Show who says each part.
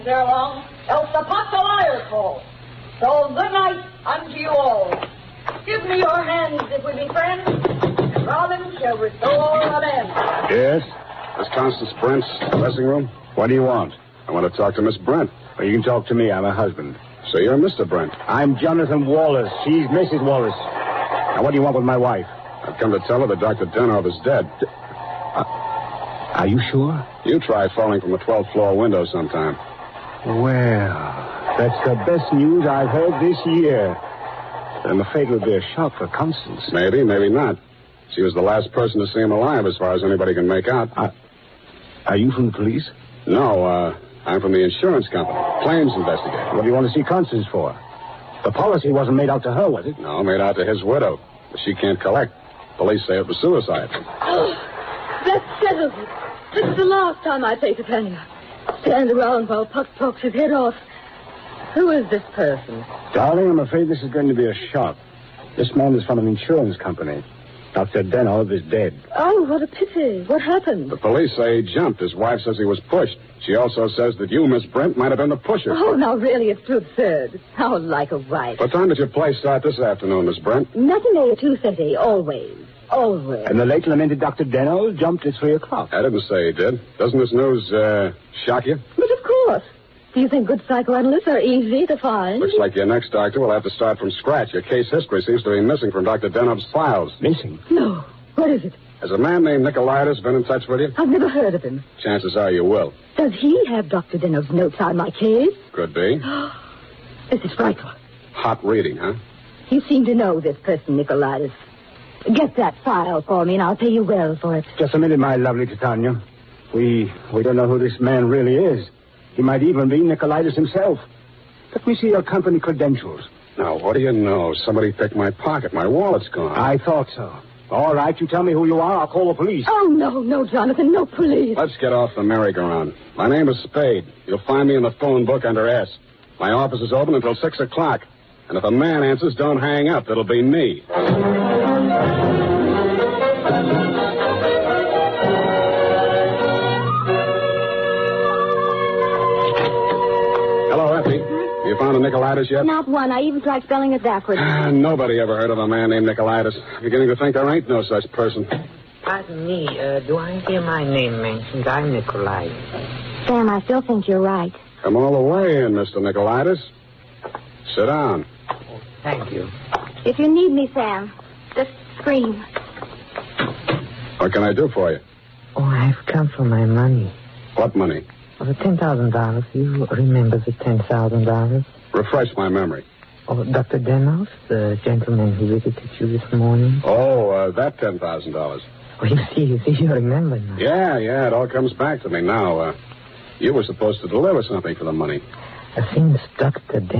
Speaker 1: there long, else the pot's a liar call. So good night unto you all. Give me your hands if we be friends, and Robin shall restore amends.
Speaker 2: Yes? Miss Constance Brent's dressing room? What do you want? I want to talk to Miss Brent. Well, you can talk to me. I'm her husband. So you're Mr. Brent? I'm Jonathan Wallace. She's Mrs. Wallace. Now, what do you want with my wife? I've come to tell her that Dr. Denov is dead. Are you sure? You try falling from a 12th floor window sometime. Well, that's the best news I've heard this year. But I'm afraid it would be a shock for Constance. Maybe, maybe not. She was the last person to see him alive as far as anybody can make out. Are you from the police? No, I'm from the insurance company. Claims investigator. What do you want to see Constance for? The policy wasn't made out to her, was it? No, made out to his widow. But she can't collect. Police say it was suicide.
Speaker 1: Oh, that settles it. This is the last time I take a penny. Stand around while Puck talks his head off. Who is this person?
Speaker 2: Darling, I'm afraid this is going to be a shock. This man is from an insurance company. Dr. Denov is dead.
Speaker 1: Oh, what a pity. What happened?
Speaker 2: The police say he jumped. His wife says he was pushed. She also says that you, Miss Brent, might have been the pusher.
Speaker 1: Oh, now really, it's too absurd. How like a wife.
Speaker 2: What time did your play start this afternoon, Miss Brent?
Speaker 1: Matinee at 2:30, always. Always.
Speaker 2: And the late lamented Dr. Denov jumped at 3 o'clock. I didn't say he did. Doesn't this news, shock you?
Speaker 1: But of course. Do you think good psychoanalysts are easy to find?
Speaker 2: Looks like your next doctor will have to start from scratch. Your case history seems to be missing from Dr. Denov's files. Missing?
Speaker 1: No. What is it?
Speaker 2: Has a man named Nicolaitis been in touch with you?
Speaker 1: I've never heard of him.
Speaker 2: Chances are you will.
Speaker 1: Does he have Dr. Denov's notes on my case?
Speaker 2: Could be.
Speaker 1: This is frightful.
Speaker 2: Hot reading, huh?
Speaker 1: You seem to know this person, Nicolaitis. Get that file for me, and I'll pay you well for it.
Speaker 2: Just a minute, my lovely Titania. We don't know who this man really is. He might even be Nicolaitis himself. Let me see your company credentials. Now, what do you know? Somebody picked my pocket. My wallet's gone. I thought so. All right, you tell me who you are. I'll call the police.
Speaker 1: Oh, no, Jonathan. No police.
Speaker 2: Let's get off the merry-go-round. My name is Spade. You'll find me in the phone book under S. My office is open until 6 o'clock. And if a man answers, don't hang up. It'll be me. Hello, Effie. You found a Nicolaitis yet?
Speaker 3: Not one. I even tried spelling it backwards.
Speaker 2: Nobody ever heard of a man named Nicolaitis. I'm beginning to think there ain't no such person.
Speaker 4: Pardon me, do I hear my name mentioned? I'm Nicolaitis.
Speaker 3: Sam, I still think you're right.
Speaker 2: Come all the way in, Mr. Nicolaitis. Sit down.
Speaker 4: Oh, thank you.
Speaker 3: If you need me, Sam, just scream.
Speaker 2: What can I do for you?
Speaker 4: Oh, I've come for my money.
Speaker 2: What money?
Speaker 4: Oh, the $10,000. You remember the $10,000?
Speaker 2: Refresh my memory.
Speaker 4: Oh, Dr. Denov, the gentleman who visited you this morning?
Speaker 2: Oh, that $10,000.
Speaker 4: Oh, you see, you remember now.
Speaker 2: Yeah, it all comes back to me now. You were supposed to deliver something for the money.
Speaker 4: Since Dr. Denov